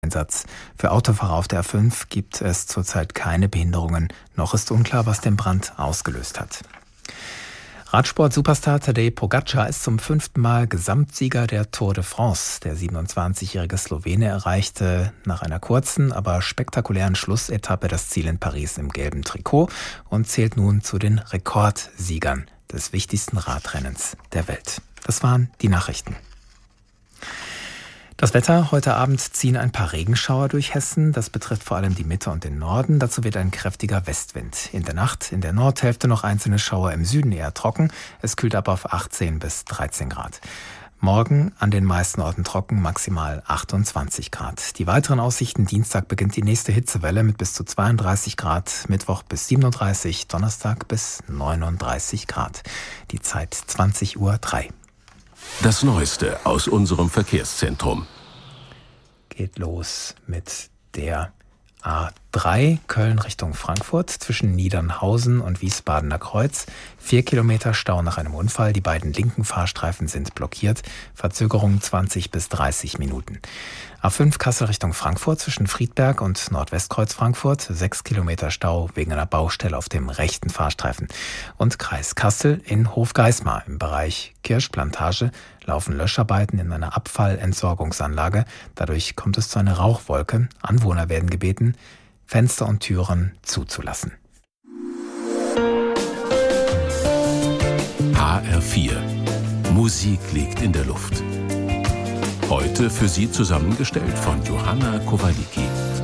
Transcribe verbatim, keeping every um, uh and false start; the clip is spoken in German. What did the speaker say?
Einsatz. Für Autofahrer auf der A fünf gibt es zurzeit keine Behinderungen. Noch ist unklar, was den Brand ausgelöst hat. Radsport-Superstar Tadej Pogačar ist zum fünften Mal Gesamtsieger der Tour de France. Der siebenundzwanzigjährige Slowene erreichte nach einer kurzen, aber spektakulären Schlussetappe das Ziel in Paris im gelben Trikot und zählt nun zu den Rekordsiegern des wichtigsten Radrennens der Welt. Das waren die Nachrichten. Das Wetter: Heute Abend ziehen ein paar Regenschauer durch Hessen. Das betrifft vor allem die Mitte und den Norden. Dazu wird ein kräftiger Westwind. In der Nacht in der Nordhälfte noch einzelne Schauer, im Süden eher trocken. Es kühlt ab auf achtzehn bis dreizehn Grad. Morgen an den meisten Orten trocken, maximal achtundzwanzig Grad. Die weiteren Aussichten: Dienstag beginnt die nächste Hitzewelle mit bis zu zweiunddreißig Grad, Mittwoch bis siebenunddreißig, Donnerstag bis neununddreißig Grad. Die Zeit zwanzig Uhr drei. Das Neueste aus unserem Verkehrszentrum. Geht los mit der A drei Köln Richtung Frankfurt zwischen Niedernhausen und Wiesbadener Kreuz. Vier Kilometer Stau nach einem Unfall. Die beiden linken Fahrstreifen sind blockiert. Verzögerung zwanzig bis dreißig Minuten. A fünf Kassel Richtung Frankfurt zwischen Friedberg und Nordwestkreuz Frankfurt. Sechs Kilometer Stau wegen einer Baustelle auf dem rechten Fahrstreifen. Und Kreis Kassel in Hofgeismar im Bereich Kirschplantage laufen Löscharbeiten in einer Abfallentsorgungsanlage. Dadurch kommt es zu einer Rauchwolke. Anwohner werden gebeten, Fenster und Türen zuzulassen. H R vier. Musik liegt in der Luft. Heute für Sie zusammengestellt von Johanna Kowaliki.